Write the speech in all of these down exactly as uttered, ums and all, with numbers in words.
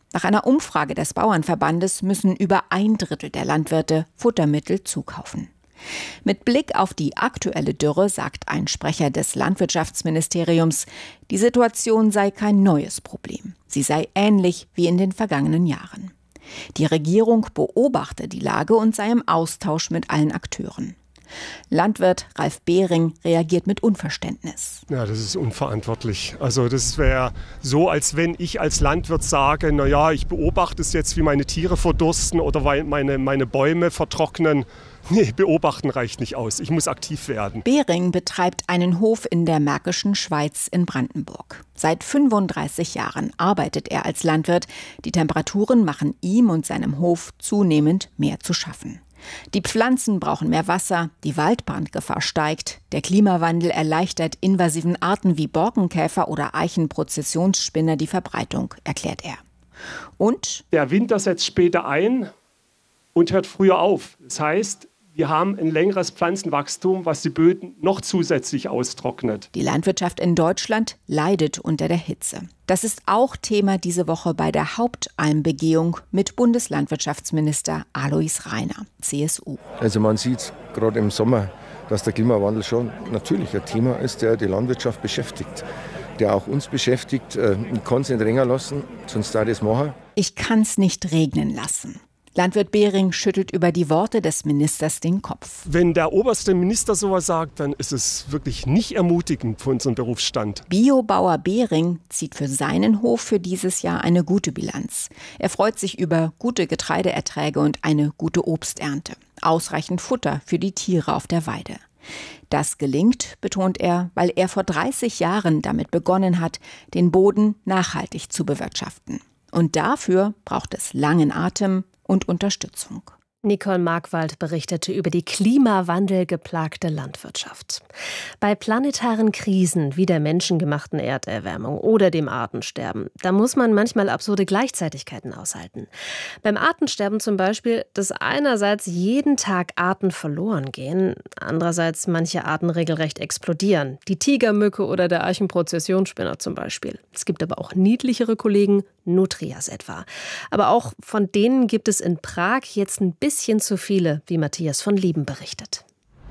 Nach einer Umfrage des Bauernverbandes müssen über ein Drittel der Landwirte Futtermittel zukaufen. Mit Blick auf die aktuelle Dürre sagt ein Sprecher des Landwirtschaftsministeriums, die Situation sei kein neues Problem. Sie sei ähnlich wie in den vergangenen Jahren. Die Regierung beobachte die Lage und sei im Austausch mit allen Akteuren. Landwirt Ralf Behring reagiert mit Unverständnis. Ja, das ist unverantwortlich. Also das wäre so, als wenn ich als Landwirt sage, naja, ich beobachte es jetzt, wie meine Tiere verdursten oder weil meine, meine Bäume vertrocknen. Nee, beobachten reicht nicht aus. Ich muss aktiv werden. Behring betreibt einen Hof in der Märkischen Schweiz in Brandenburg. Seit fünfunddreißig Jahren arbeitet er als Landwirt. Die Temperaturen machen ihm und seinem Hof zunehmend mehr zu schaffen. Die Pflanzen brauchen mehr Wasser, die Waldbrandgefahr steigt, der Klimawandel erleichtert invasiven Arten wie Borkenkäfer oder Eichenprozessionsspinner die Verbreitung, erklärt er. Und der Winter setzt später ein und hört früher auf. Das heißt, wir haben ein längeres Pflanzenwachstum, was die Böden noch zusätzlich austrocknet. Die Landwirtschaft in Deutschland leidet unter der Hitze. Das ist auch Thema diese Woche bei der Hauptalmbegehung mit Bundeslandwirtschaftsminister Alois Rainer, C S U. Also man sieht gerade im Sommer, dass der Klimawandel schon natürlich ein Thema ist, der die Landwirtschaft beschäftigt. Der auch uns beschäftigt. Ich kann es nicht länger lassen, sonst da das machen. Ich kann es nicht regnen lassen. Landwirt Behring schüttelt über die Worte des Ministers den Kopf. Wenn der oberste Minister sowas sagt, dann ist es wirklich nicht ermutigend für unseren Berufsstand. Biobauer Behring zieht für seinen Hof für dieses Jahr eine gute Bilanz. Er freut sich über gute Getreideerträge und eine gute Obsternte. Ausreichend Futter für die Tiere auf der Weide. Das gelingt, betont er, weil er vor dreißig Jahren damit begonnen hat, den Boden nachhaltig zu bewirtschaften. Und dafür braucht es langen Atem und Unterstützung. Nicole Markwald berichtete über die klimawandelgeplagte Landwirtschaft. Bei planetaren Krisen wie der menschengemachten Erderwärmung oder dem Artensterben, da muss man manchmal absurde Gleichzeitigkeiten aushalten. Beim Artensterben zum Beispiel, dass einerseits jeden Tag Arten verloren gehen, andererseits manche Arten regelrecht explodieren. Die Tigermücke oder der Eichenprozessionsspinner zum Beispiel. Es gibt aber auch niedlichere Kollegen, Nutrias etwa. Aber auch von denen gibt es in Prag jetzt ein bisschen zu viele, wie Matthias von Lieben berichtet.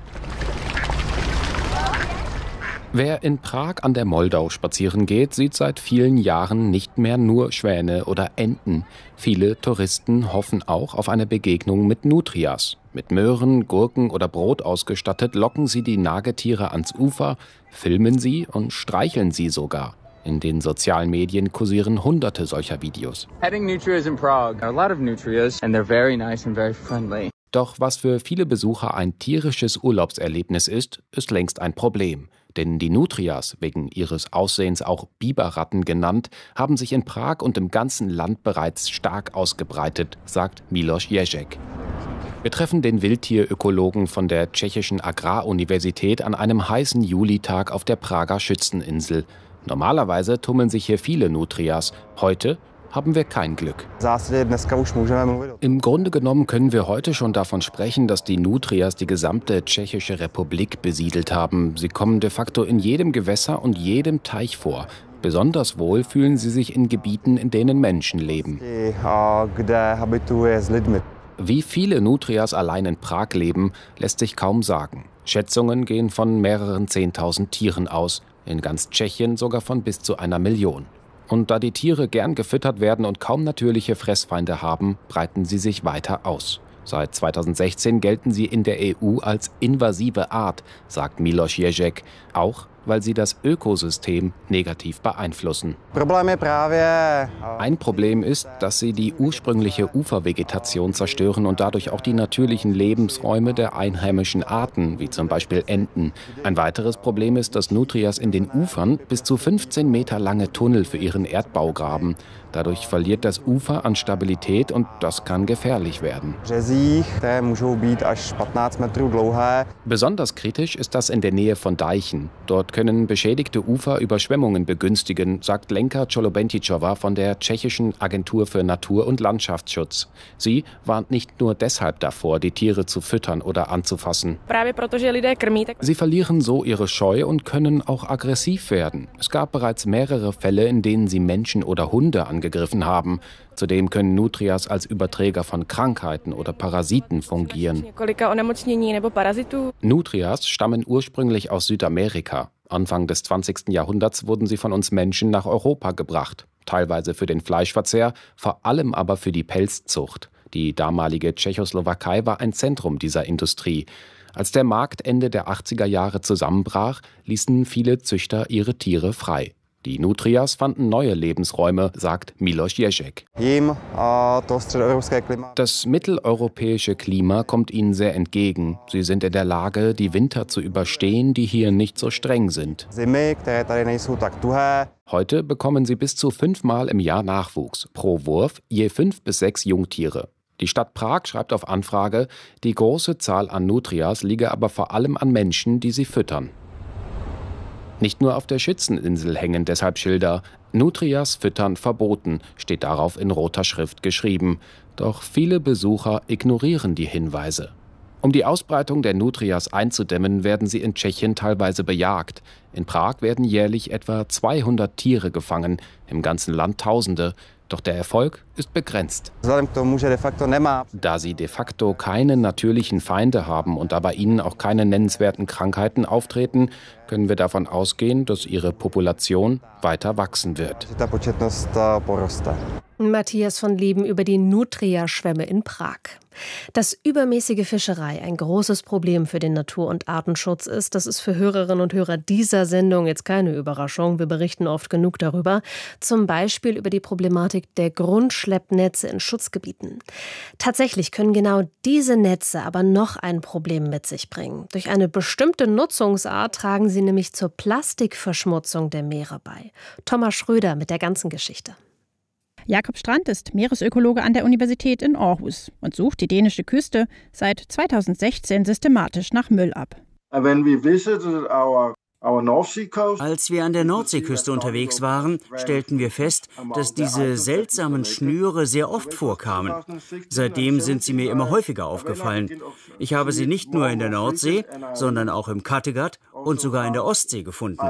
Wer in Prag an der Moldau spazieren geht, sieht seit vielen Jahren nicht mehr nur Schwäne oder Enten. Viele Touristen hoffen auch auf eine Begegnung mit Nutrias. Mit Möhren, Gurken oder Brot ausgestattet, locken sie die Nagetiere ans Ufer, filmen sie und streicheln sie sogar. In den sozialen Medien kursieren hunderte solcher Videos. Doch was für viele Besucher ein tierisches Urlaubserlebnis ist, ist längst ein Problem. Denn die Nutrias, wegen ihres Aussehens auch Biberratten genannt, haben sich in Prag und im ganzen Land bereits stark ausgebreitet, sagt Miloš Ježek. Wir treffen den Wildtierökologen von der Tschechischen Agraruniversität an einem heißen Julitag auf der Prager Schützeninsel. Normalerweise tummeln sich hier viele Nutrias. Heute haben wir kein Glück. Im Grunde genommen können wir heute schon davon sprechen, dass die Nutrias die gesamte Tschechische Republik besiedelt haben. Sie kommen de facto in jedem Gewässer und jedem Teich vor. Besonders wohl fühlen sie sich in Gebieten, in denen Menschen leben. Wie viele Nutrias allein in Prag leben, lässt sich kaum sagen. Schätzungen gehen von mehreren Zehntausend Tieren aus. In ganz Tschechien sogar von bis zu einer Million. Und da die Tiere gern gefüttert werden und kaum natürliche Fressfeinde haben, breiten sie sich weiter aus. Seit zweitausendsechzehn gelten sie in der E U als invasive Art, sagt Miloš Ježek, auch weil sie das Ökosystem negativ beeinflussen. Ein Problem ist, dass sie die ursprüngliche Ufervegetation zerstören und dadurch auch die natürlichen Lebensräume der einheimischen Arten, wie zum Beispiel Enten. Ein weiteres Problem ist, dass Nutrias in den Ufern bis zu fünfzehn Meter lange Tunnel für ihren Erdbau graben. Dadurch verliert das Ufer an Stabilität und das kann gefährlich werden. Besonders kritisch ist das in der Nähe von Deichen. Dort können beschädigte Ufer Überschwemmungen begünstigen, sagt Lenka Čolobentičová von der tschechischen Agentur für Natur- und Landschaftsschutz. Sie warnt nicht nur deshalb davor, die Tiere zu füttern oder anzufassen. Sie verlieren so ihre Scheu und können auch aggressiv werden. Es gab bereits mehrere Fälle, in denen sie Menschen oder Hunde angegriffen haben. Zudem können Nutrias als Überträger von Krankheiten oder Parasiten fungieren. Nutrias stammen ursprünglich aus Südamerika. Anfang des zwanzigsten Jahrhunderts wurden sie von uns Menschen nach Europa gebracht. Teilweise für den Fleischverzehr, vor allem aber für die Pelzzucht. Die damalige Tschechoslowakei war ein Zentrum dieser Industrie. Als der Markt Ende der achtziger Jahre zusammenbrach, ließen viele Züchter ihre Tiere frei. Die Nutrias fanden neue Lebensräume, sagt Milos Ježek. Das mitteleuropäische Klima kommt ihnen sehr entgegen. Sie sind in der Lage, die Winter zu überstehen, die hier nicht so streng sind. Heute bekommen sie bis zu fünfmal im Jahr Nachwuchs, pro Wurf je fünf bis sechs Jungtiere. Die Stadt Prag schreibt auf Anfrage, die große Zahl an Nutrias liege aber vor allem an Menschen, die sie füttern. Nicht nur auf der Schützeninsel hängen deshalb Schilder. Nutrias füttern verboten, steht darauf in roter Schrift geschrieben. Doch viele Besucher ignorieren die Hinweise. Um die Ausbreitung der Nutrias einzudämmen, werden sie in Tschechien teilweise bejagt. In Prag werden jährlich etwa zweihundert Tiere gefangen, im ganzen Land Tausende. Doch der Erfolg ist begrenzt. Da sie de facto keine natürlichen Feinde haben und da bei ihnen auch keine nennenswerten Krankheiten auftreten, können wir davon ausgehen, dass ihre Population weiter wachsen wird. Matthias von Lieben über die Nutria-Schwämme in Prag. Dass übermäßige Fischerei ein großes Problem für den Natur- und Artenschutz ist, das ist für Hörerinnen und Hörer dieser Sendung jetzt keine Überraschung. Wir berichten oft genug darüber. Zum Beispiel über die Problematik der Grundschleppnetze in Schutzgebieten. Tatsächlich können genau diese Netze aber noch ein Problem mit sich bringen. Durch eine bestimmte Nutzungsart tragen sie nämlich zur Plastikverschmutzung der Meere bei. Thomas Schröder mit der ganzen Geschichte. Jakob Strand ist Meeresökologe an der Universität in Aarhus und sucht die dänische Küste seit zweitausendsechzehn systematisch nach Müll ab. Als wir an der Nordseeküste unterwegs waren, stellten wir fest, dass diese seltsamen Schnüre sehr oft vorkamen. Seitdem sind sie mir immer häufiger aufgefallen. Ich habe sie nicht nur in der Nordsee, sondern auch im Kattegat und sogar in der Ostsee gefunden.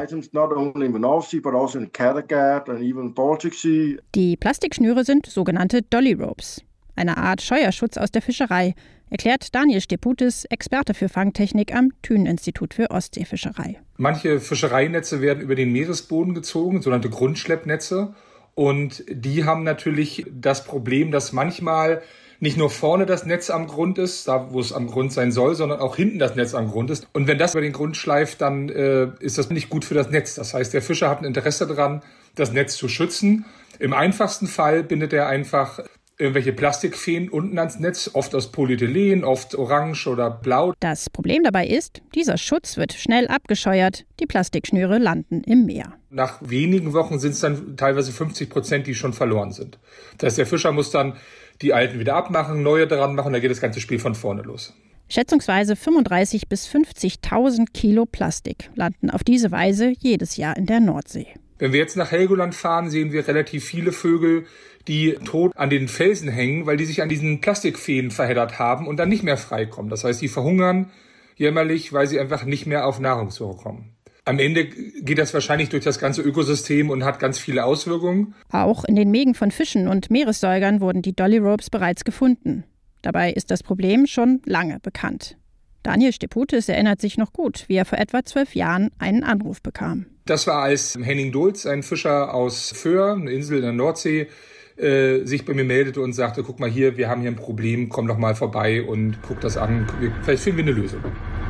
Die Plastikschnüre sind sogenannte Dolly Ropes, eine Art Scheuerschutz aus der Fischerei, erklärt Daniel Steputis, Experte für Fangtechnik am Thünen-Institut für Ostseefischerei. Manche Fischereinetze werden über den Meeresboden gezogen, sogenannte Grundschleppnetze. Und die haben natürlich das Problem, dass manchmal nicht nur vorne das Netz am Grund ist, da wo es am Grund sein soll, sondern auch hinten das Netz am Grund ist. Und wenn das über den Grund schleift, dann äh, ist das nicht gut für das Netz. Das heißt, der Fischer hat ein Interesse daran, das Netz zu schützen. Im einfachsten Fall bindet er einfach irgendwelche Plastikfäden unten ans Netz, oft aus Polyethylen, oft orange oder blau. Das Problem dabei ist, dieser Schutz wird schnell abgescheuert, die Plastikschnüre landen im Meer. Nach wenigen Wochen sind es dann teilweise fünfzig Prozent, die schon verloren sind. Das heißt, der Fischer muss dann die alten wieder abmachen, neue daran machen, dann geht das ganze Spiel von vorne los. Schätzungsweise fünfunddreißigtausend bis fünfzigtausend Kilo Plastik landen auf diese Weise jedes Jahr in der Nordsee. Wenn wir jetzt nach Helgoland fahren, sehen wir relativ viele Vögel, die tot an den Felsen hängen, weil die sich an diesen Plastikfäden verheddert haben und dann nicht mehr freikommen. Das heißt, die verhungern jämmerlich, weil sie einfach nicht mehr auf Nahrungssuche kommen. Am Ende geht das wahrscheinlich durch das ganze Ökosystem und hat ganz viele Auswirkungen. Auch in den Mägen von Fischen und Meeressäugern wurden die Dolly Ropes bereits gefunden. Dabei ist das Problem schon lange bekannt. Daniel Steputis erinnert sich noch gut, wie er vor etwa zwölf Jahren einen Anruf bekam. Das war, als Henning Dulz, ein Fischer aus Föhr, eine Insel in der Nordsee, äh, sich bei mir meldete und sagte, guck mal hier, wir haben hier ein Problem, komm doch mal vorbei und guck das an, vielleicht finden wir eine Lösung.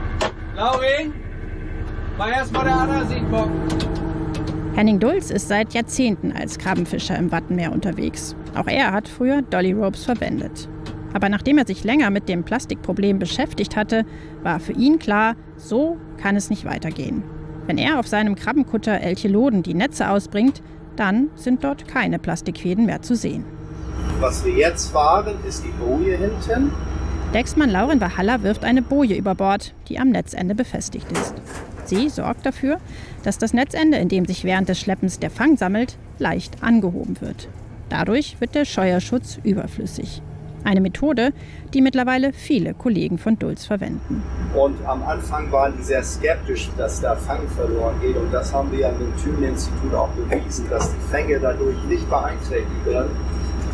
Lauring, mal erstmal der Anna-Siegbock. Henning Dulz ist seit Jahrzehnten als Krabbenfischer im Wattenmeer unterwegs. Auch er hat früher Dolly Ropes verwendet. Aber nachdem er sich länger mit dem Plastikproblem beschäftigt hatte, war für ihn klar, so kann es nicht weitergehen. Wenn er auf seinem Krabbenkutter Elcheloden die Netze ausbringt, dann sind dort keine Plastikfäden mehr zu sehen. Was wir jetzt fahren, ist die Boje hinten. Decksmann Lauren Valhalla wirft eine Boje über Bord, die am Netzende befestigt ist. Sie sorgt dafür, dass das Netzende, in dem sich während des Schleppens der Fang sammelt, leicht angehoben wird. Dadurch wird der Scheuerschutz überflüssig. Eine Methode, die mittlerweile viele Kollegen von Dulz verwenden. Und am Anfang waren die sehr skeptisch, dass der Fang verloren geht. Und das haben wir an dem Thünen-Institut auch bewiesen, dass die Fänge dadurch nicht beeinträchtigt werden.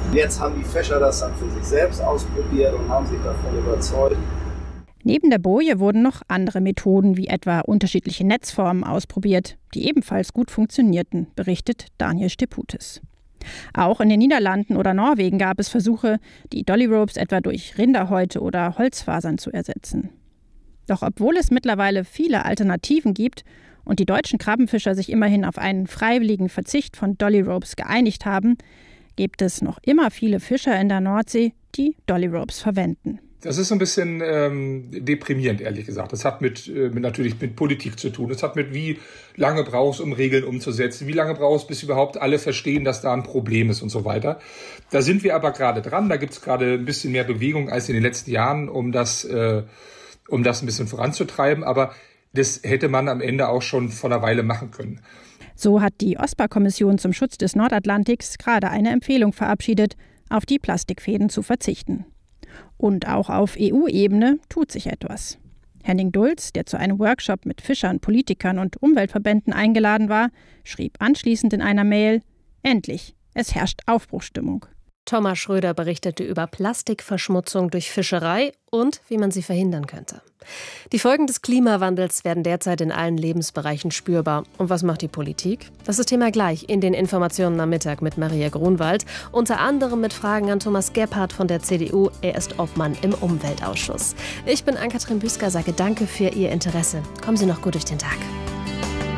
Jetzt haben die Fischer das dann für sich selbst ausprobiert und haben sich davon überzeugt. Neben der Boje wurden noch andere Methoden wie etwa unterschiedliche Netzformen ausprobiert, die ebenfalls gut funktionierten, berichtet Daniel Steputis. Auch in den Niederlanden oder Norwegen gab es Versuche, die Dolly Ropes etwa durch Rinderhäute oder Holzfasern zu ersetzen. Doch obwohl es mittlerweile viele Alternativen gibt und die deutschen Krabbenfischer sich immerhin auf einen freiwilligen Verzicht von Dolly Ropes geeinigt haben, gibt es noch immer viele Fischer in der Nordsee, die Dolly Ropes verwenden. Das ist so ein bisschen ähm, deprimierend, ehrlich gesagt. Das hat mit, äh, mit natürlich mit Politik zu tun. Das hat mit, wie lange brauchst du, um Regeln umzusetzen. Wie lange brauchst du, bis überhaupt alle verstehen, dass da ein Problem ist und so weiter. Da sind wir aber gerade dran. Da gibt es gerade ein bisschen mehr Bewegung als in den letzten Jahren, um das, äh, um das ein bisschen voranzutreiben. Aber das hätte man am Ende auch schon vor einer Weile machen können. So hat die OSPAR-Kommission zum Schutz des Nordatlantiks gerade eine Empfehlung verabschiedet, auf die Plastikfäden zu verzichten. Und auch auf E U-Ebene tut sich etwas. Henning Dulz, der zu einem Workshop mit Fischern, Politikern und Umweltverbänden eingeladen war, schrieb anschließend in einer Mail: Endlich, es herrscht Aufbruchsstimmung. Thomas Schröder berichtete über Plastikverschmutzung durch Fischerei und wie man sie verhindern könnte. Die Folgen des Klimawandels werden derzeit in allen Lebensbereichen spürbar. Und was macht die Politik? Das ist Thema gleich in den Informationen am Mittag mit Maria Grunwald. Unter anderem mit Fragen an Thomas Gebhardt von der C D U. Er ist Obmann im Umweltausschuss. Ich bin Ann-Kathrin Büsker, sage danke für Ihr Interesse. Kommen Sie noch gut durch den Tag.